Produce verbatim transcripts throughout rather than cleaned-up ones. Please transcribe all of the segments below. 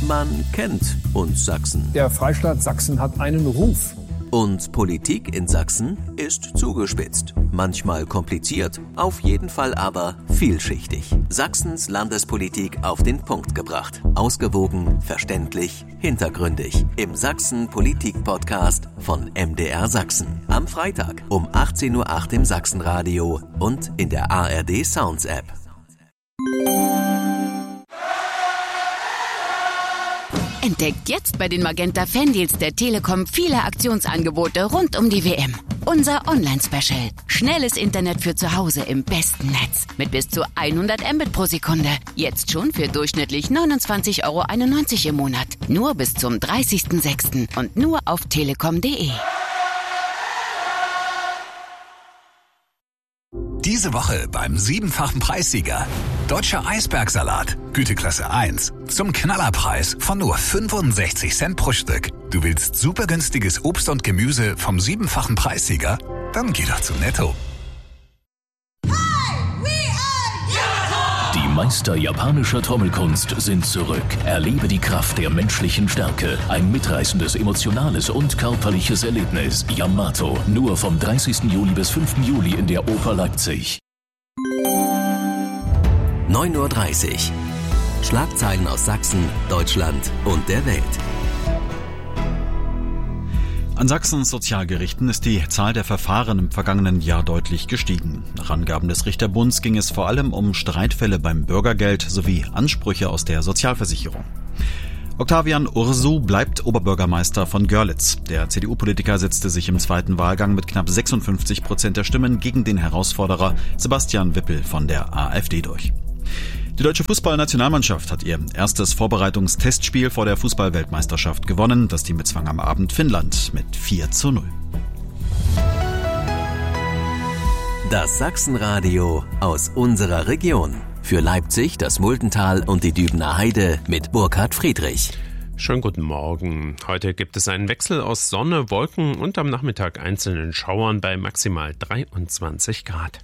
Man kennt uns Sachsen. Der Freistaat Sachsen hat einen Ruf. Und Politik in Sachsen ist zugespitzt. Manchmal kompliziert, auf jeden Fall aber vielschichtig. Sachsens Landespolitik auf den Punkt gebracht. Ausgewogen, verständlich, hintergründig. Im Sachsen-Politik-Podcast von M D R Sachsen. Am Freitag um achtzehn Uhr acht im Sachsenradio und in der A R D Sounds App. Entdeckt jetzt bei den Magenta Fandeals der Telekom viele Aktionsangebote rund um die W M. Unser Online-Special. Schnelles Internet für zu Hause im besten Netz. Mit bis zu hundert Mbit pro Sekunde. Jetzt schon für durchschnittlich neunundzwanzig Euro einundneunzig im Monat. Nur bis zum dreißigsten sechsten und nur auf telekom punkt de. Diese Woche beim siebenfachen Preissieger. Deutscher Eisbergsalat, Güteklasse eins. Zum Knallerpreis von nur fünfundsechzig Cent pro Stück. Du willst super günstiges Obst und Gemüse vom siebenfachen Preissieger? Dann geh doch zu Netto. Die Meister japanischer Trommelkunst sind zurück. Erlebe die Kraft der menschlichen Stärke. Ein mitreißendes, emotionales und körperliches Erlebnis. Yamato. Nur vom dreißigsten Juli bis fünften Juli in der Oper Leipzig. neun Uhr dreißig. Schlagzeilen aus Sachsen, Deutschland und der Welt. An Sachsens Sozialgerichten ist die Zahl der Verfahren im vergangenen Jahr deutlich gestiegen. Nach Angaben des Richterbunds ging es vor allem um Streitfälle beim Bürgergeld sowie Ansprüche aus der Sozialversicherung. Octavian Ursu bleibt Oberbürgermeister von Görlitz. Der C D U-Politiker setzte sich im zweiten Wahlgang mit knapp sechsundfünfzig Prozent der Stimmen gegen den Herausforderer Sebastian Wippel von der AfD durch. Die deutsche Fußballnationalmannschaft hat ihr erstes Vorbereitungstestspiel vor der Fußballweltmeisterschaft gewonnen. Das Team bezwang am Abend Finnland mit vier zu null. Das Sachsenradio aus unserer Region. Für Leipzig, das Muldental und die Dübener Heide mit Burkhard Friedrich. Schönen guten Morgen. Heute gibt es einen Wechsel aus Sonne, Wolken und am Nachmittag einzelnen Schauern bei maximal dreiundzwanzig Grad.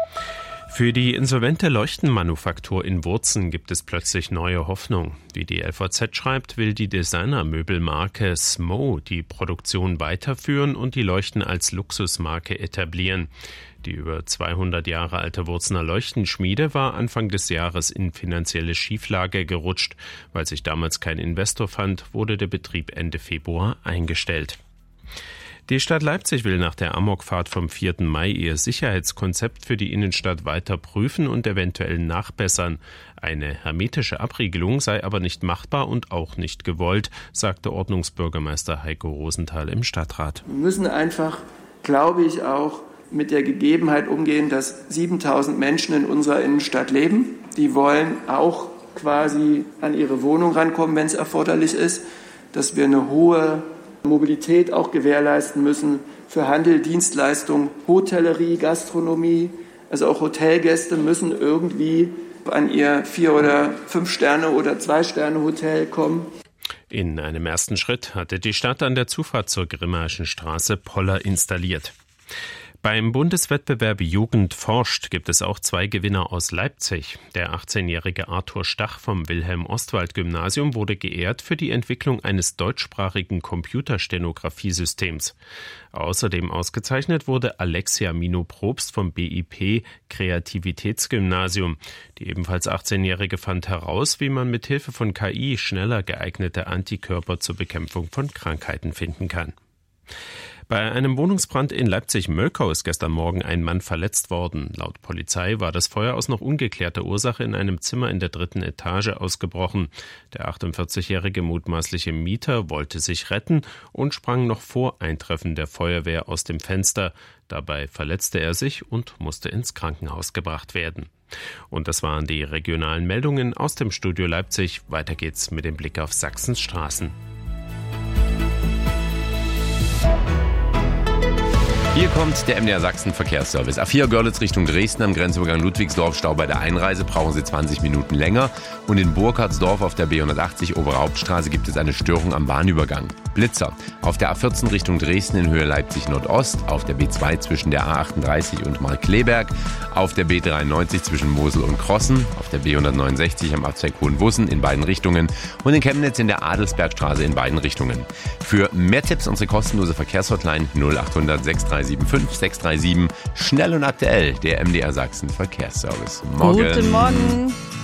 Für die insolvente Leuchtenmanufaktur in Wurzen gibt es plötzlich neue Hoffnung. Wie die L V Z schreibt, will die Designermöbelmarke Smo die Produktion weiterführen und die Leuchten als Luxusmarke etablieren. Die über zweihundert Jahre alte Wurzener Leuchtenschmiede war Anfang des Jahres in finanzielle Schieflage gerutscht. Weil sich damals kein Investor fand, wurde der Betrieb Ende Februar eingestellt. Die Stadt Leipzig will nach der Amokfahrt vom vierten Mai ihr Sicherheitskonzept für die Innenstadt weiter prüfen und eventuell nachbessern. Eine hermetische Abriegelung sei aber nicht machbar und auch nicht gewollt, sagte Ordnungsbürgermeister Heiko Rosenthal im Stadtrat. Wir müssen einfach, glaube ich, auch mit der Gegebenheit umgehen, dass siebentausend Menschen in unserer Innenstadt leben. Die wollen auch quasi an ihre Wohnung rankommen, wenn es erforderlich ist, dass wir eine hohe Mobilität auch gewährleisten müssen für Handel, Dienstleistung, Hotellerie, Gastronomie. Also auch Hotelgäste müssen irgendwie an ihr Vier- oder Fünf-Sterne- oder Zwei-Sterne-Hotel kommen. In einem ersten Schritt hatte die Stadt an der Zufahrt zur Grimmaischen Straße Poller installiert. Beim Bundeswettbewerb Jugend forscht gibt es auch zwei Gewinner aus Leipzig. Der achtzehnjährige Arthur Stach vom Wilhelm-Ostwald-Gymnasium wurde geehrt für die Entwicklung eines deutschsprachigen Computerstenografiesystems. Außerdem ausgezeichnet wurde Alexia Mino-Probst vom B I P Kreativitätsgymnasium. Die ebenfalls achtzehnjährige fand heraus, wie man mit Hilfe von K I schneller geeignete Antikörper zur Bekämpfung von Krankheiten finden kann. Bei einem Wohnungsbrand in Leipzig-Mölkau ist gestern Morgen ein Mann verletzt worden. Laut Polizei war das Feuer aus noch ungeklärter Ursache in einem Zimmer in der dritten Etage ausgebrochen. Der achtundvierzigjährige mutmaßliche Mieter wollte sich retten und sprang noch vor Eintreffen der Feuerwehr aus dem Fenster. Dabei verletzte er sich und musste ins Krankenhaus gebracht werden. Und das waren die regionalen Meldungen aus dem Studio Leipzig. Weiter geht's mit dem Blick auf Sachsens Straßen. Hier kommt der M D R Sachsen Verkehrsservice. A vier Görlitz Richtung Dresden am Grenzübergang Ludwigsdorf, Stau bei der Einreise, brauchen Sie zwanzig Minuten länger. Und in Burkhardsdorf auf der B hundertachtzig Obere Hauptstraße gibt es eine Störung am Bahnübergang. Blitzer. Auf der A vierzehn Richtung Dresden in Höhe Leipzig Nordost, auf der B zwei zwischen der A achtunddreißig und Markkleeberg, auf der B dreiundneunzig zwischen Mosel und Krossen, auf der B hundertneunundsechzig am Abzweig Hohenwussen in beiden Richtungen und in Chemnitz in der Adelsbergstraße in beiden Richtungen. Für mehr Tipps unsere kostenlose Verkehrshotline null achthundert sechs drei sieben fünf sechs drei sieben. Schnell und aktuell, der M D R Sachsen Verkehrsservice. Morgen. Guten Morgen.